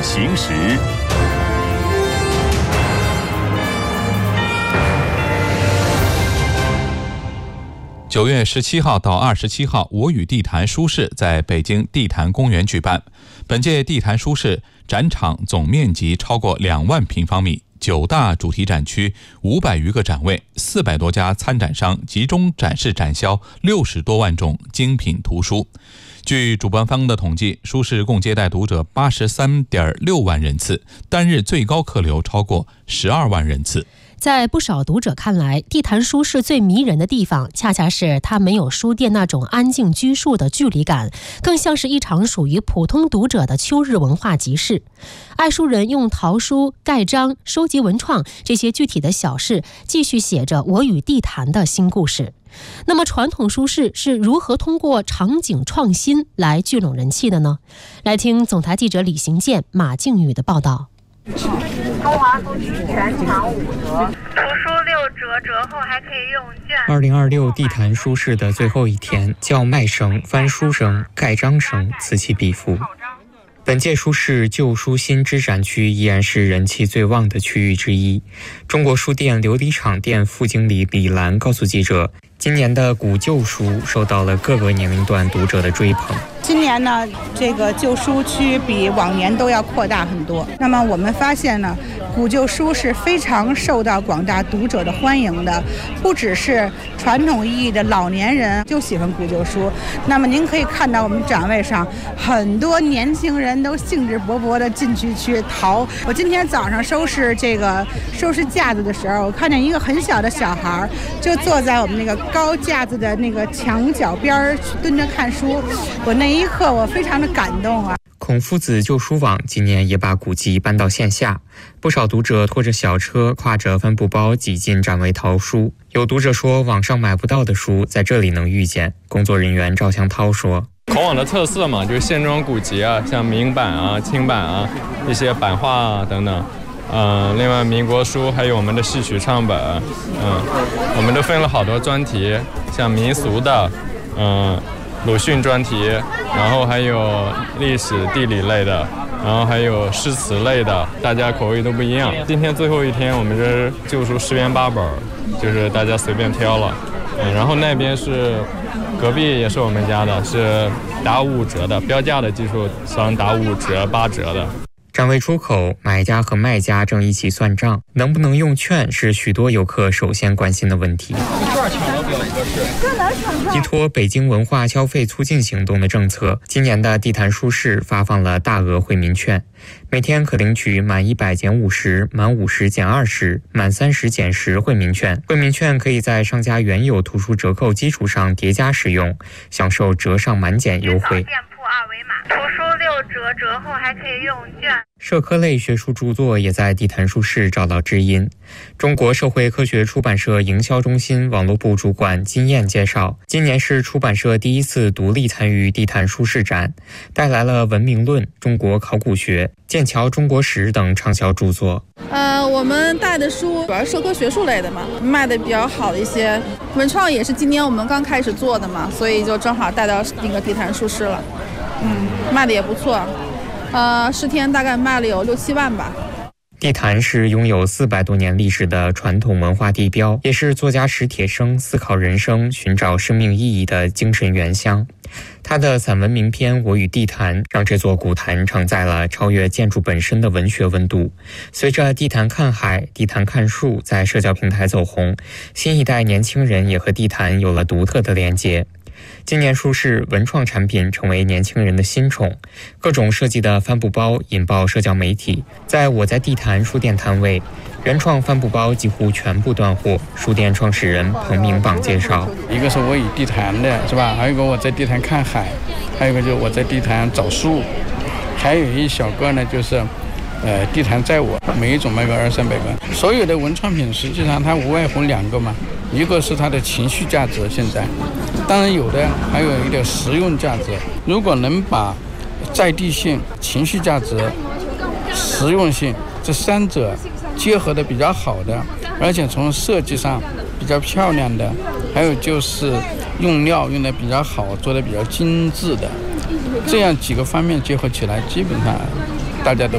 行时。 9月17号到27号，我与地坛书市在北京地坛公园举办。本届地坛书市展场总面积超过2万平方米，9大主题展区，500余个展位，400多家参展商集中展示展销60多万种精品图书。据主办方的统计，书市共接待读者83.6万人次，单日最高客流超过12万人次。 在不少读者看来，地坛书市最迷人的地方，恰恰是它没有书店那种安静拘束的距离感，更像是一场属于普通读者的秋日文化集市。爱书人用淘书、盖章、收集文创这些具体的小事，继续写着我与地坛的新故事。那么传统书市是如何通过场景创新来聚拢人气的呢？来听总台记者李行健、马静宇的报道。 中华书局全场5折，图书6折，折后还可以用券。 2026地坛书市的最后一天，叫卖声、翻书声、盖章声此起彼伏。本届书市旧书新知展区依然是人气最旺的区域之一。中国书店琉璃厂店副经理李兰告诉记者，今年的古旧书受到了各个年龄段读者的追捧。 今年呢，这个旧书区比往年都要扩大很多。那么我们发现呢，古旧书是非常受到广大读者的欢迎的，不只是传统意义的老年人就喜欢古旧书。那么您可以看到我们展位上很多年轻人都兴致勃勃地进去淘。我今天早上收拾架子的时候，我看见一个很小的小孩就坐在我们那个高架子的那个墙角边蹲着看书，我那一刻我非常的感动啊。 孔夫子旧书网今年也把古籍搬到线下，不少读者拖着小车，挎着帆布包挤进展位淘书。有读者说，网上买不到的书在这里能遇见。工作人员赵向涛说， 孔网的特色嘛，就是线装古籍啊，像明版啊、清版啊，一些版画啊等等。另外民国书还有我们的戏曲唱本，我们都分了好多专题，像民俗的，鲁迅专题，然后还有历史地理类的，然后还有诗词类的，大家口味都不一样。今天最后一天，我们这旧书10元8本，就是大家随便挑了。然后那边是隔壁也是我们家的，是打5折的，标价的基础上打5折、8折的。 展位出口，买家和卖家正一起算账，能不能用券是许多游客首先关心的问题。依托北京文化消费促进行动的政策，今年的地坛书市发放了大额惠民券，每天可领取满100减50、满50减20、满30减10惠民券。惠民券可以在商家原有图书折扣基础上叠加使用，享受折上满减优惠。 2维码，图书6折，折后还可以用券。 社科类学术著作也在地坛书市找到知音。中国社会科学出版社营销中心网络部主管金燕介绍，今年是出版社第一次独立参与地坛书市展，带来了《文明论》、中国考古学、剑桥中国史等畅销著作。 我们带的书主要是社科学术类的嘛，卖的比较好的一些文创也是今年我们刚开始做的嘛，所以就正好带到那个地坛书市了。卖的也不错，10天大概卖了有6、7万吧。 地坛是拥有400多年历史的传统文化地标，也是作家史铁生思考人生、寻找生命意义的精神原乡。他的散文名篇《我与地坛》让这座古坛承载了超越建筑本身的文学温度。随着地坛看海、地坛看树在社交平台走红，新一代年轻人也和地坛有了独特的连结。今年书市文创产品成为年轻人的新宠，各种设计的帆布包引爆社交媒体。在我在地坛书店摊位，原创帆布包几乎全部断货。书店创始人彭明榜介绍， 一个是我与地坛的是吧，还有一个我在地坛看海，还有一个就是我在地坛找书，还有一小个呢就是地坛载我，每一种卖个200-300个。所有的文创品实际上它无外乎2个嘛，一个是它的情绪价值，现在当然有的还有一点实用价值。如果能把在地性、情绪价值、实用性这3者结合的比较好的，而且从设计上比较漂亮的，还有就是用料用的比较好，做的比较精致的，这样几个方面结合起来，基本上大家都